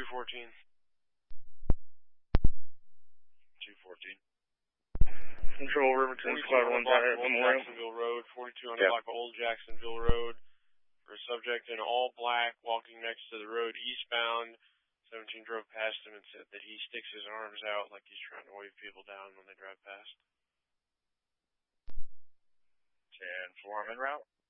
214. 214. Control Riverton, Squad 1 down at Memorial. Jacksonville Road, 4200 Yep. block of Old Jacksonville Road. For a subject in all black walking next to the road eastbound. 17 drove past him and said that he sticks his arms out like he's trying to wave people down when they drive past. 10-4, I'm en route.